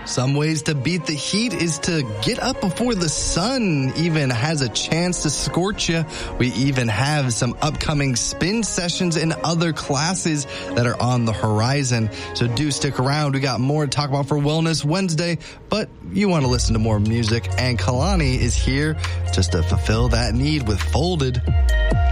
Some ways to beat the heat is to get up before the sun even has a chance to scorch you. We even have some upcoming spin sessions and other classes that are on the horizon. So do stick around. We got more to talk about for Wellness Wednesday, but you want to listen to more music, and Kalani is here just to fulfill that need with Folded.